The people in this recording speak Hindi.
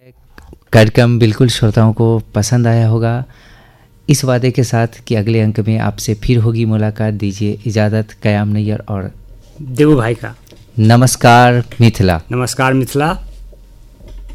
कार्यक्रम बिल्कुल श्रोताओं को पसंद आया होगा। इस वादे के साथ कि अगले अंक में आपसे फिर होगी मुलाकात, दीजिए इजाज़त कयाम नैयर और देवू भाई का। नमस्कार मिथिला। नमस्कार मिथिला।